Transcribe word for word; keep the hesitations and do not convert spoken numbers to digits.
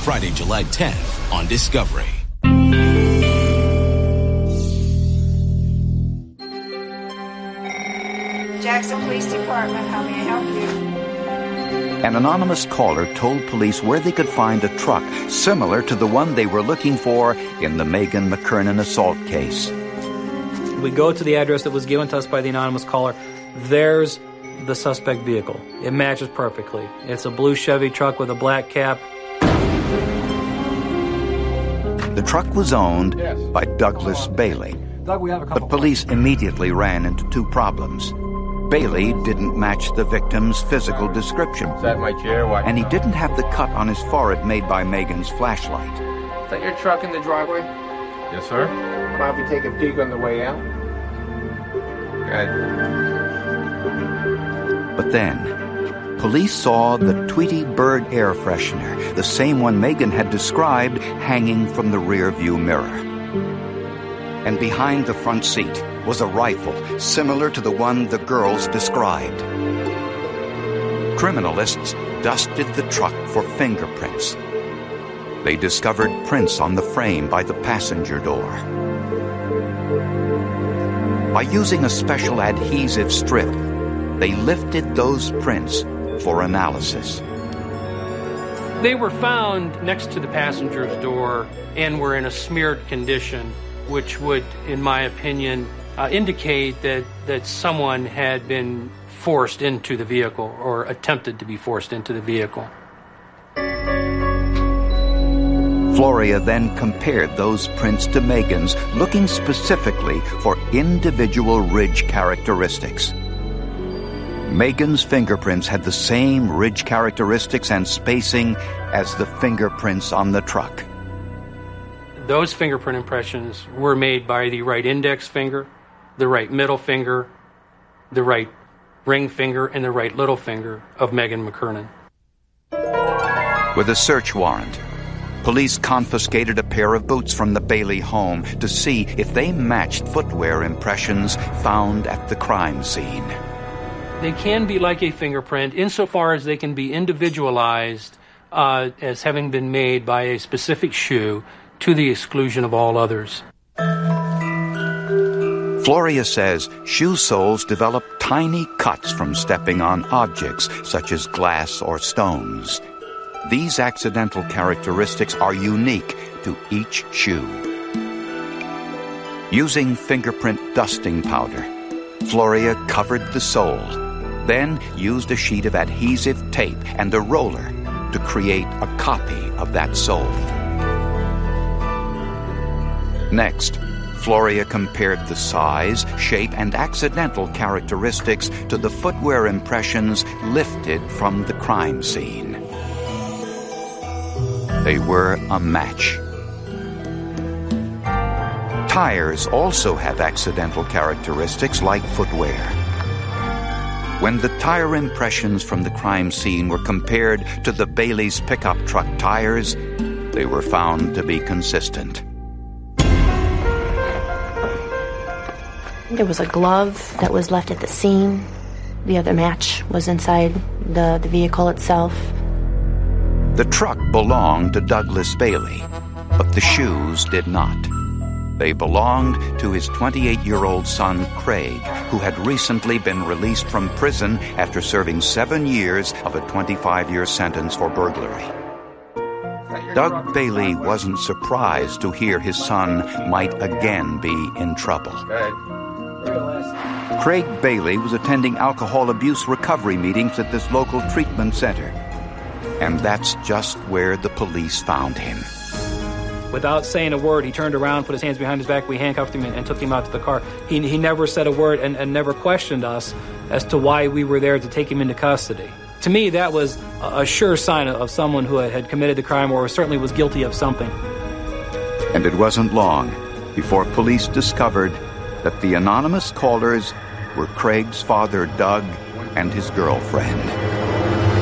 Friday, July tenth on Discovery. Jackson Police Department, how may I help you? An anonymous caller told police where they could find a truck similar to the one they were looking for in the Megan McKernan assault case. We go to the address that was given to us by the anonymous caller. There's the suspect vehicle. It matches perfectly. It's a blue Chevy truck with a black cap. The truck was owned by Douglas Bailey, but police immediately ran into two problems. Bailey didn't match the victim's physical description, Is that my chair? Why? and he didn't have the cut on his forehead made by Megan's flashlight. Is that your truck in the driveway? Yes, sir. Might be taking a peek on the way out. Good. But then, police saw the Tweety Bird air freshener, the same one Megan had described, hanging from the rear-view mirror. And behind the front seat was a rifle similar to the one the girls described. Criminalists dusted the truck for fingerprints. They discovered prints on the frame by the passenger door. By using a special adhesive strip, they lifted those prints for analysis. They were found next to the passenger's door and were in a smeared condition, which would, in my opinion, uh, indicate that, that someone had been forced into the vehicle or attempted to be forced into the vehicle. Floria then compared those prints to Megan's, looking specifically for individual ridge characteristics. Megan's fingerprints had the same ridge characteristics and spacing as the fingerprints on the truck. Those fingerprint impressions were made by the right index finger, the right middle finger, the right ring finger, and the right little finger of Megan McKernan. With a search warrant, police confiscated a pair of boots from the Bailey home to see if they matched footwear impressions found at the crime scene. They can be like a fingerprint insofar as they can be individualized uh, as having been made by a specific shoe to the exclusion of all others. Floria says shoe soles develop tiny cuts from stepping on objects such as glass or stones. These accidental characteristics are unique to each shoe. Using fingerprint dusting powder, Floria covered the sole, then used a sheet of adhesive tape and a roller to create a copy of that sole. Next, Floria compared the size, shape, and accidental characteristics to the footwear impressions lifted from the crime scene. They were a match. Tires also have accidental characteristics like footwear. When the tire impressions from the crime scene were compared to the Bailey's pickup truck tires, they were found to be consistent. There was a glove that was left at the scene. The other match was inside the, the vehicle itself. The truck belonged to Douglas Bailey, but the shoes did not. They belonged to his twenty-eight-year-old son, Craig, who had recently been released from prison after serving seven years of a twenty-five-year sentence for burglary. Doug Bailey wasn't surprised to hear his son might again be in trouble. Craig Bailey was attending alcohol abuse recovery meetings at this local treatment center. And that's just where the police found him. Without saying a word, he turned around, put his hands behind his back, we handcuffed him and, and took him out to the car. He, he never said a word and, and never questioned us as to why we were there to take him into custody. To me, that was a, a sure sign of, of someone who had, had committed the crime or certainly was guilty of something. And it wasn't long before police discovered that the anonymous callers were Craig's father, Doug, and his girlfriend.